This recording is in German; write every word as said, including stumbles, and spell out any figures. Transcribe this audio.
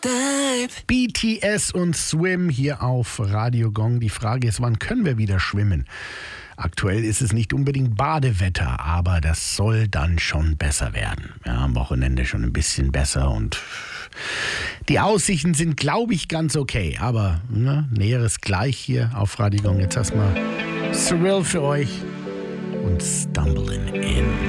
B T S und Swim hier auf Radio Gong. Die Frage ist, wann können wir wieder schwimmen? Aktuell ist es nicht unbedingt Badewetter, aber das soll dann schon besser werden. Ja, am Wochenende schon ein bisschen besser und die Aussichten sind, glaube ich, ganz okay. Aber ne, Näheres gleich hier auf Radio Gong. Jetzt erstmal Thrill für euch und Stumbling In.